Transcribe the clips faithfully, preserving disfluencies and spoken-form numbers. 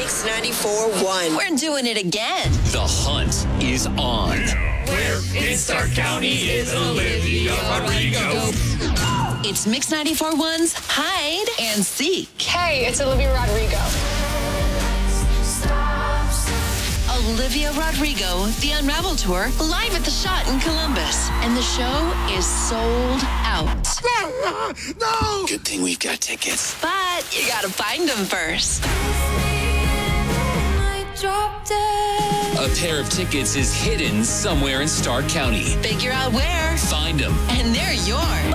Mix ninety-four point one. We're doing it again. The hunt is on. Where in Stark County is Olivia Rodrigo? It's Mix ninety-four point one's Hide and Seek. Hey, it's Olivia Rodrigo. Olivia Rodrigo, The Unravel Tour, live at The Shot in Columbus. And the show is sold out. No! Good thing we've got tickets. But you gotta find them first. A pair of tickets is hidden somewhere in Stark County. Figure out where. Find them. And they're yours.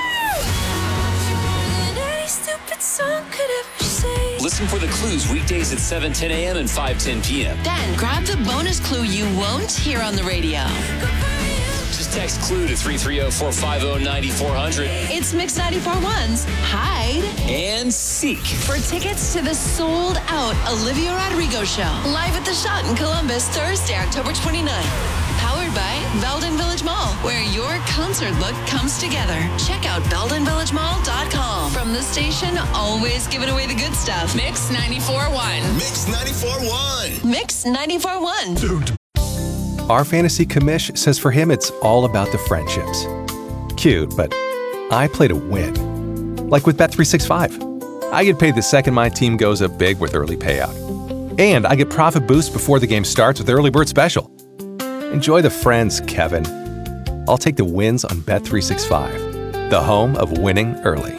Listen for the clues weekdays at seven ten a.m. and five ten p.m. Then grab the bonus clue you won't hear on the radio. Just text CLUE to three three zero, four five zero, nine four zero zero. It's Mix ninety-four point one's Hide and Seek. For tickets to the sold-out Olivia Rodrigo show, live at The Shot in Columbus, Thursday, October twenty-ninth. Powered by Belden Village Mall, where your concert look comes together. Check out belden village mall dot com. From the station, always giving away the good stuff. Mix ninety-four point one. Mix ninety-four point one. Mix ninety-four point one. Dude. Our fantasy commish says for him it's all about the friendships. Cute, but I play to win. Like with Bet three sixty-five. I get paid the second my team goes up big with early payout. And I get profit boost before the game starts with Early Bird Special. Enjoy the friends, Kevin. I'll take the wins on Bet three sixty-five, the home of winning early.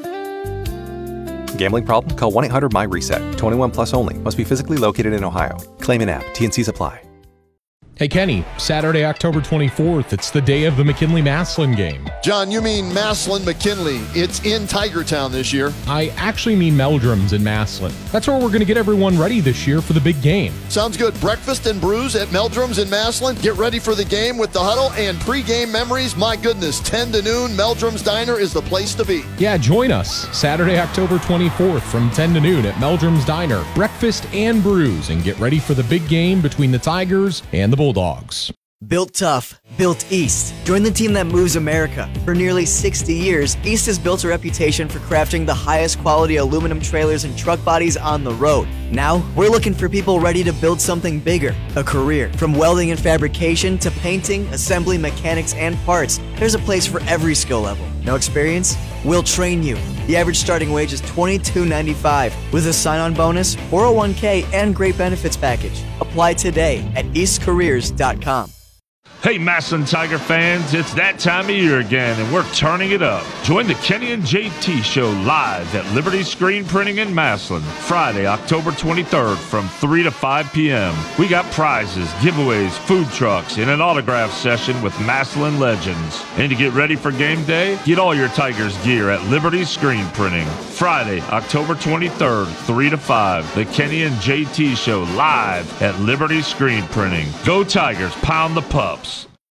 Gambling problem? Call one eight hundred M Y RESET. twenty-one plus only. Must be physically located in Ohio. Claim in app. T and Cs apply. Hey, Kenny, Saturday, October twenty-fourth, it's the day of the McKinley-Massillon game. John, you mean Massillon-McKinley. It's in Tigertown this year. I actually mean Meldrums in Massillon. That's where we're going to get everyone ready this year for the big game. Sounds good. Breakfast and brews at Meldrums in Massillon. Get ready for the game with the huddle and pre-game memories. My goodness, ten to noon, Meldrums Diner is the place to be. Yeah, join us Saturday, October twenty-fourth from ten to noon at Meldrums Diner. Breakfast and brews, and get ready for the big game between the Tigers and the Bulldogs. Built tough, built East. Join the team that moves America. For nearly sixty years, East has built a reputation for crafting the highest quality aluminum trailers and truck bodies on the road. Now, we're looking for people ready to build something bigger, a career. From welding and fabrication to painting, assembly, mechanics, and parts, there's a place for every skill level. No experience? We'll train you. The average starting wage is twenty-two dollars and ninety-five cents with a sign-on bonus, four oh one k, and great benefits package. Apply today at east careers dot com. Hey, Massillon Tiger fans, it's that time of year again, and we're turning it up. Join the Kenny and J T Show live at Liberty Screen Printing in Massillon, Friday, October twenty-third from three to five p.m. We got prizes, giveaways, food trucks, and an autograph session with Massillon legends. And to get ready for game day, get all your Tigers gear at Liberty Screen Printing. Friday, October twenty-third, three to five, the Kenny and J T Show live at Liberty Screen Printing. Go Tigers, pound the pups.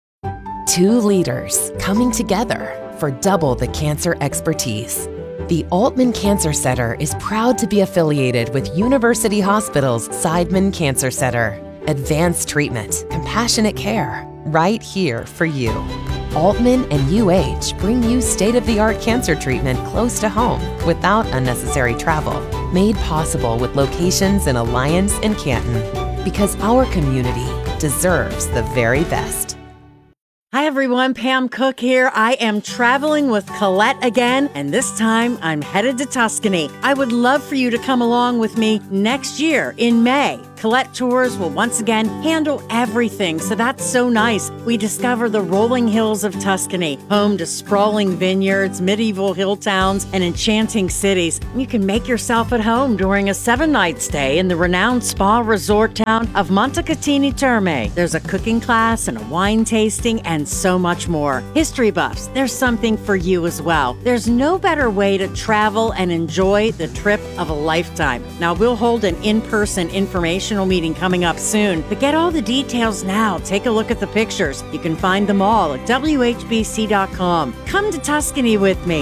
Two leaders coming together for double the cancer expertise. The Altman Cancer Center is proud to be affiliated with University Hospital's Seidman Cancer Center. Advanced treatment, compassionate care, right here for you. Altman and U H bring you state-of-the-art cancer treatment close to home without unnecessary travel. Made possible with locations in Alliance and Canton. Because our community deserves the very best. Hi everyone, Pam Cook here. I am traveling with Colette again, and this time I'm headed to Tuscany. I would love for you to come along with me next year in May. Colette Tours will once again handle everything, so that's so nice. We discover the rolling hills of Tuscany, home to sprawling vineyards, medieval hill towns, and enchanting cities. You can make yourself at home during a seven-night stay in the renowned spa resort town of Montecatini Terme. There's a cooking class and a wine tasting and so much more. History buffs, there's something for you as well. There's no better way to travel and enjoy the trip of a lifetime. Now, we'll hold an in-person information meeting coming up soon, but get all the details now. Take a look at the pictures. You can find them all at W H B C dot com. Come to Tuscany with me.